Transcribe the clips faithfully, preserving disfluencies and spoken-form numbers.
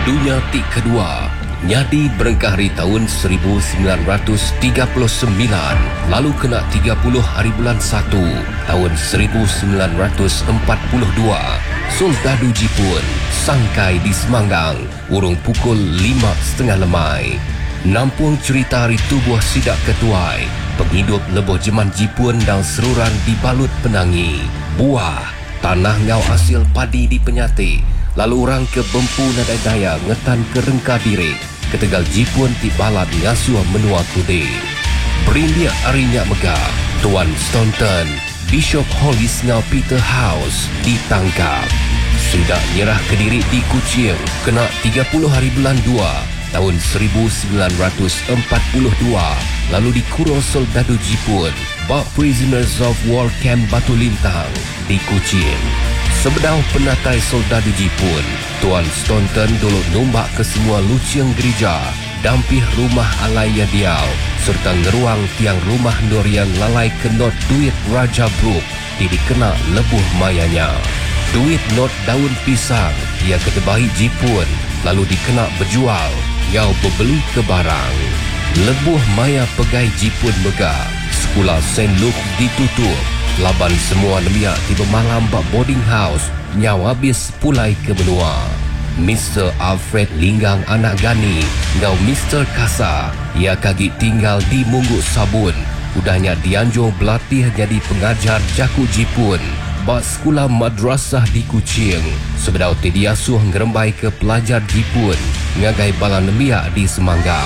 Dunia Tik kedua nyadi berengkah hari tahun seribu sembilan ratus tiga puluh sembilan, lalu kena tiga puluh hari bulan satu tahun seribu sembilan ratus empat puluh dua. Soldadu Jipun sangkai di Semanggang urung pukul lima setengah lemai. Nampung cerita hari tubuh sidak ketuai, penghidup leboh jeman Jipun dan seruran dibalut penangi. Buah, tanah ngau hasil padi di Penyati, lalu orang ke Bempu Nadai Daya ngetan ke Rengka Birik, ke Tegal Jipun ti balat ngasuh menua kude. Berindia arinya megah, Tuan Staunton, Bishop Hollis ngau Peter House ditangkap. Sudah nyerah ke diri di Kuching, kena tiga puluh hari bulan dua tahun seribu sembilan ratus empat puluh dua, lalu dikurung soldadu Jipun bak Prisoners of War Camp Batu Lintang di Kuching. Sebedau penatai soldadu Jipun, Tuan Staunton dulu nombak ke semua luciang gereja, dampih rumah alai Yadiau, serta ngeruang tiang rumah Norian lalai kenot duit Raja Brook, di dikena lebuh mayanya. Duit not daun pisang, ia ketebahi Jipun, lalu dikena berjual, ngau berbeli ke barang. Lebuh maya pegai Jipun megah, sekolah Saint Luke ditutup, laban semua nemiak tiba malam bak boarding house, nyau habis pulai ke benua. Mister Alfred Linggang anak Gani, ngau Mister Kasa, ia kaki tinggal di Mungguk Sabun, udahnya dianjur berlatih jadi pengajar jaku Jipun bak sekolah madrasah di Kuching. Sebedau tidiasuh ngerembai ke pelajar Jipun ngagai bala nemiak di Semanggang.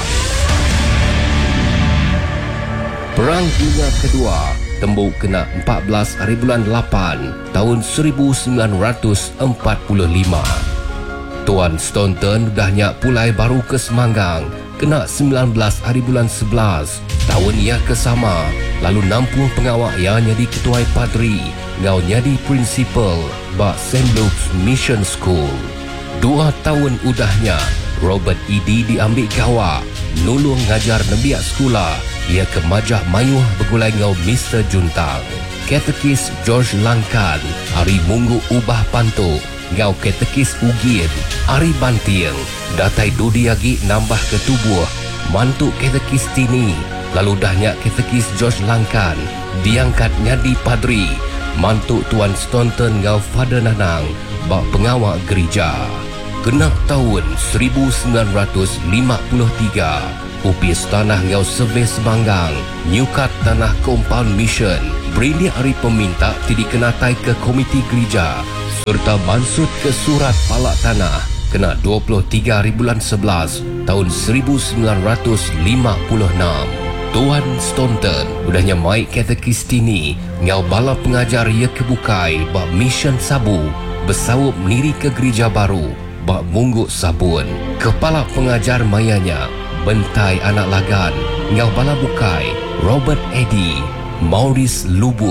Perang Dunia Kedua tembuk kena empat belas hari bulan lapan tahun seribu sembilan ratus empat puluh lima. Tuan Staunton udahnya pulai baru ke Semanggang, kena sembilan belas hari bulan sebelas tahun ia kesama, lalu nampung pengawak yang jadi ketuai padri, ngau jadi prinsipal bak Saint Luke's Mission School. Dua tahun udahnya Robert Edi diambil kawak, nulung ngajar nebiak sekolah, ia ke Majah Mayuh bergulai ngau Mister Juntang. Katekis George Langkan, hari Munggu Ubah Pantuk, ngau katekis Ugin, hari Bantiang, datai Dudi lagi nambah ke tubuh, mantuk katekis Tini, lalu dahnya katekis George Langkan, diangkat nyadi padri, mantuk Tuan Staunton ngau Father Nanang, bak pengawak gereja. Kena tahun seribu sembilan ratus lima puluh tiga, upis tanah ngau Survey Semanggang, nyukat tanah Compound Mission, beri hari peminta tidak kenatai ke komiti gereja, serta mansut ke surat palak tanah, kena dua puluh tiga hari bulan sebelas tahun seribu sembilan ratus lima puluh enam. Tuan Staunton udahnya mai katekis Tini, ngau bala pengajar ia kebukai bak Mission Sabu, bersawup niri ke gereja baru bak Mungguk Sabun. Kepala pengajar mayanya Bentai anak Lagan, ngau bala bukai Robert Eddy, Maurice Lubu.